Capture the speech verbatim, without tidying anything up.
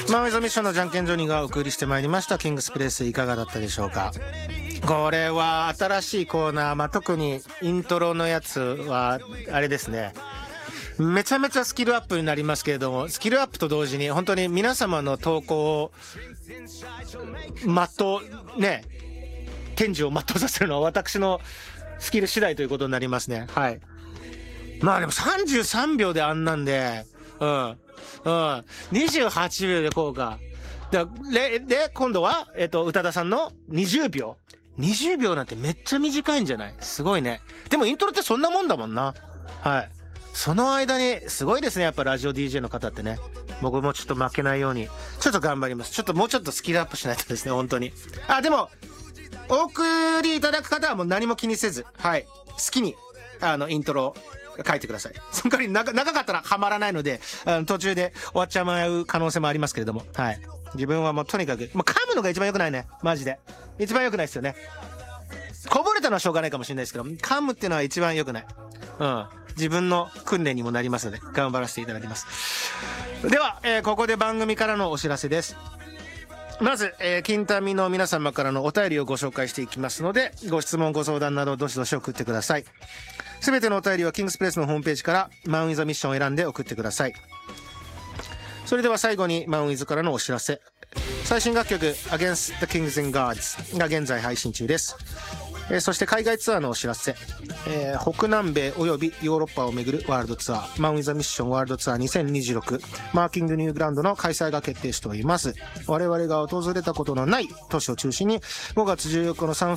マンウィズミッションのじゃんけんジョニーがお送りしてまいりましたキングスプレス、いかがだったでしょうか。これは新しいコーナー、まあ、特にイントロのやつはあれですね、めちゃめちゃスキルアップになりますけれども、スキルアップと同時に本当に皆様の投稿を全うね、天寿を全うさせるのは私のスキル次第ということになりますね。はい。まあでもさんじゅうさんびょうであんなんで、うんうんにじゅうはちびょうでこうか。でで今度はえっと宇多田さんのにじゅうびょうにじゅうびょうなんてめっちゃ短いんじゃない？すごいね。でもイントロってそんなもんだもんな。はい。その間にすごいですね、やっぱラジオ ディージェー の方ってね。僕もちょっと負けないようにちょっと頑張ります。ちょっともうちょっとスキルアップしないとですね、本当に。あ、でもお送りいただく方はもう何も気にせず、はい、好きにあのイントロ書いてください。その代わり長長かったらハマらないので、あの途中で終わっちゃう可能性もありますけれども、はい。自分はもうとにかく、もう噛むのが一番良くないね、マジで。一番良くないですよね。こぼれたのはしょうがないかもしれないですけど、噛むっていうのは一番良くない。うん。自分の訓練にもなりますので、頑張らせていただきます。では、えー、ここで番組からのお知らせです。まず、えー、金民の皆様からのお便りをご紹介していきますので、ご質問ご相談などどしどし送ってください。すべてのお便りはキングスプレスのホームページからマンウィザミッションを選んで送ってください。それでは最後にマンウィズからのお知らせ。最新楽曲 Against the Kings and Gods が現在配信中です。えー、そして海外ツアーのお知らせ、えー、北南米およびヨーロッパを巡るワールドツアーマンウィザミッションワールドツアーにせんにじゅうろくマーキングニューグランドの開催が決定しております。我々が訪れたことのない都市を中心にごがつじゅうよっかのサン